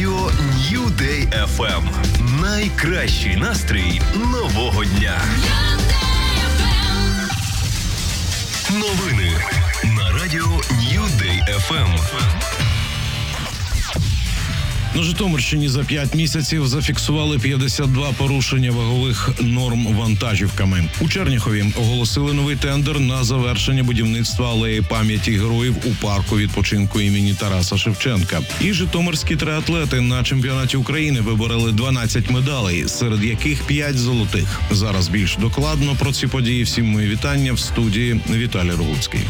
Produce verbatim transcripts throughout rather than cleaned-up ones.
Радіо Нью Дей еф ем. Найкращий настрій нового дня. Новини на Радіо Нью Дей еф ем. На Житомирщині за п'ять місяців зафіксували п'ятдесят два порушення вагових норм вантажівками. У Черніхові оголосили новий тендер на завершення будівництва алеї пам'яті героїв у парку відпочинку імені Тараса Шевченка. І житомирські триатлети на чемпіонаті України вибороли дванадцять медалей, серед яких п'ять золотих. Зараз більш докладно про ці події. Всім мої вітання в студії Віталій Рогуцький.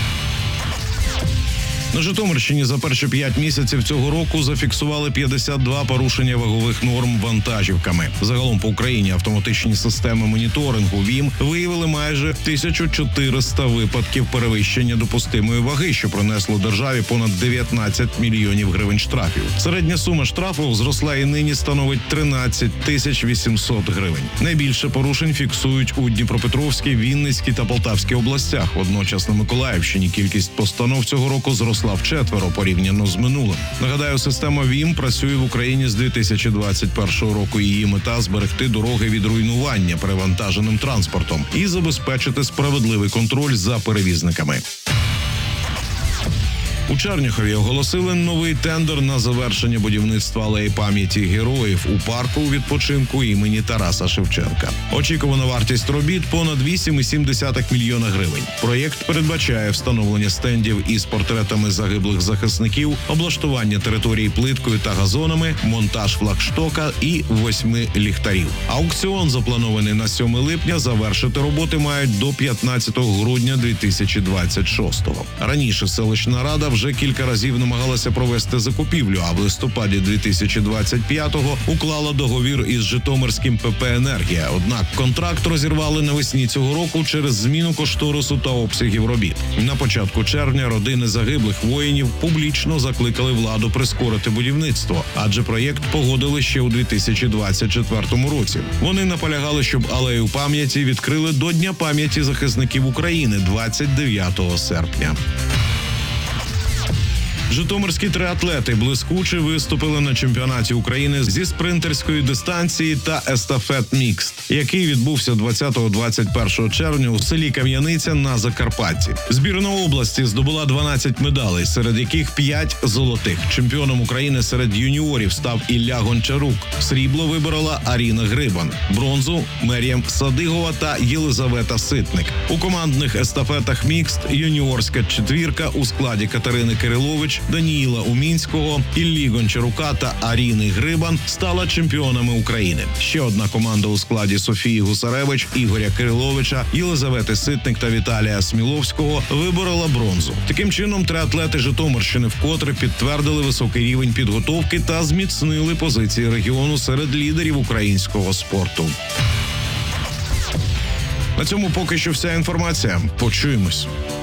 На Житомирщині за перші п'ять місяців цього року зафіксували п'ятдесят два порушення вагових норм вантажівками. Загалом по Україні автоматичні системи моніторингу ВІМ виявили майже тисячу чотириста випадків перевищення допустимої ваги, що принесло державі понад дев'ятнадцять мільйонів гривень штрафів. Середня сума штрафу зросла і нині становить тринадцять тисяч вісімсот гривень. Найбільше порушень фіксують у Дніпропетровській, Вінницькій та Полтавській областях. Водночас на Миколаївщині кількість постанов цього року зросла вчетверо порівняно з минулим. Нагадаю, система ВІМ працює в Україні з дві тисячі двадцять першого року. Її мета – зберегти дороги від руйнування перевантаженим транспортом і забезпечити справедливий контроль за перевізниками. У Черніхові оголосили новий тендер на завершення будівництва алеї пам'яті героїв у парку відпочинку імені Тараса Шевченка. Очікувана вартість робіт – понад вісім цілих сім десятих мільйона гривень. Проєкт передбачає встановлення стендів із портретами загиблих захисників, облаштування території плиткою та газонами, монтаж флагштока і восьми ліхтарів. Аукціон, запланований на сьоме липня, завершити роботи мають до п'ятнадцятого грудня дві тисячі двадцять шостого. Раніше селищна рада вже кілька разів намагалася провести закупівлю, а в листопаді дві тисячі двадцять п'ятого уклала договір із Житомирським ПП «Енергія». Однак контракт розірвали навесні цього року через зміну кошторису та обсягів робіт. На початку червня родини загиблих воїнів публічно закликали владу прискорити будівництво, адже проєкт погодили ще у дві тисячі двадцять четвертому році. Вони наполягали, щоб алею пам'яті відкрили до Дня пам'яті захисників України двадцять дев'ятого серпня. Житомирські триатлети блискуче виступили на чемпіонаті України зі спринтерської дистанції та естафет мікст, який відбувся двадцятого - двадцять першого червня у селі Кам'яниця на Закарпатті. Збірна області здобула дванадцять медалей, серед яких п'ять золотих. Чемпіоном України серед юніорів став Ілля Гончарук. Срібло виборола Аріна Грибан. Бронзу – Мер'ям Садигова та Єлизавета Ситник. У командних естафетах мікст юніорська четвірка у складі Катерини Кирилович, Даніїла Умінського, Іллі Гончарука та Аріни Грибан стала чемпіонами України. Ще одна команда у складі Софії Гусаревич, Ігоря Кириловича, Єлизавети Ситник та Віталія Сміловського виборола бронзу. Таким чином, триатлети Житомирщини вкотре підтвердили високий рівень підготовки та зміцнили позиції регіону серед лідерів українського спорту. На цьому поки що вся інформація. Почуємось.